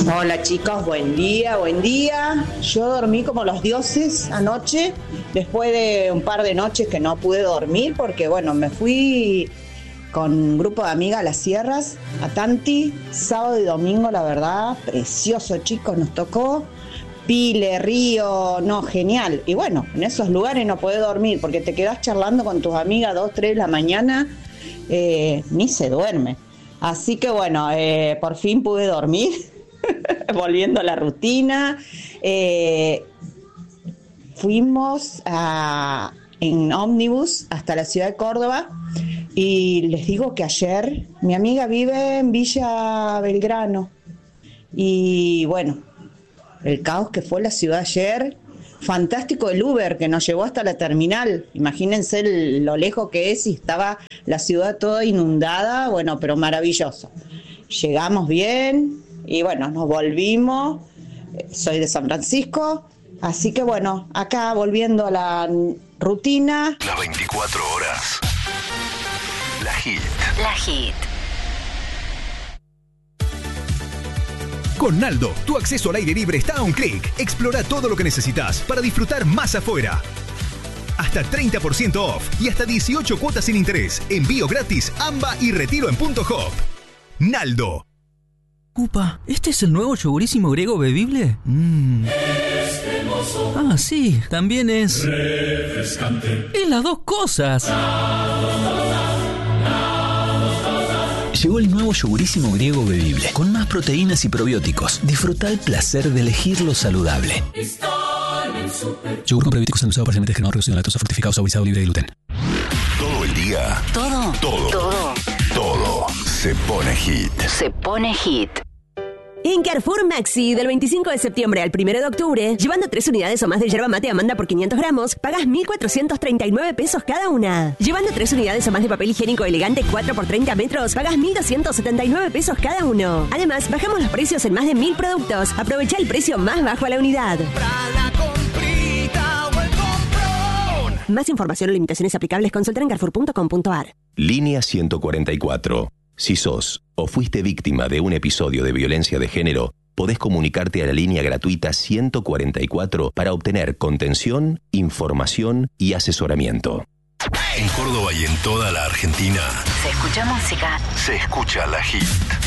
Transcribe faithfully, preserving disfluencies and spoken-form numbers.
Hola chicos, buen día, buen día. Yo dormí como los dioses anoche, después de un par de noches que no pude dormir porque bueno, me fui con un grupo de amigas a las sierras, a Tanti, sábado y domingo, la verdad, precioso chicos, nos tocó. Pile, Río, no, genial. Y bueno, en esos lugares no podés dormir porque te quedás charlando con tus amigas dos, tres de la mañana, eh, ni se duerme. Así que bueno, eh, por fin pude dormir, volviendo a la rutina. Eh, fuimos a, en ómnibus hasta la ciudad de Córdoba y les digo que ayer mi amiga vive en Villa Belgrano y bueno, el caos que fue la ciudad ayer, fantástico el Uber que nos llevó hasta la terminal, imagínense el, lo lejos que es y estaba la ciudad toda inundada, bueno, pero maravilloso. Llegamos bien y bueno, nos volvimos, soy de San Francisco, así que bueno, acá volviendo a la rutina. Las veinticuatro horas, la Hit. La Hit. Con Naldo, tu acceso al aire libre está a un clic. Explora todo lo que necesitas para disfrutar más afuera. Hasta treinta por ciento off y hasta dieciocho cuotas sin interés. Envío gratis, AMBA y retiro en punto hop. Naldo. Upa, ¿este es el nuevo yogurísimo griego bebible? Mm. Ah, sí, también es refrescante. Y las dos cosas. Llegó el nuevo yogurísimo griego bebible, con más proteínas y probióticos. Disfruta el placer de elegir lo saludable. Yogur con probióticos endulzado parcialmente descremado, reducido en lactosa, fructificado, suavizado, libre de gluten. Todo el día. Todo. Todo. Todo. Todo se pone hit. Se pone hit. En Carrefour Maxi, del veinticinco de septiembre al primero de octubre, llevando tres unidades o más de yerba mate Amanda por quinientos gramos, pagas mil cuatrocientos treinta y nueve pesos cada una. Llevando tres unidades o más de papel higiénico elegante cuatro por treinta metros, pagas mil doscientos setenta y nueve pesos cada uno. Además, bajamos los precios en más de mil productos. Aprovecha el precio más bajo a la unidad. Más información o limitaciones aplicables, consulta en carrefour punto com punto a r. Línea ciento cuarenta y cuatro. Si sos o fuiste víctima de un episodio de violencia de género, podés comunicarte a la línea gratuita ciento cuarenta y cuatro para obtener contención, información y asesoramiento. En Córdoba y en toda la Argentina Se escucha música. se escucha la Hit.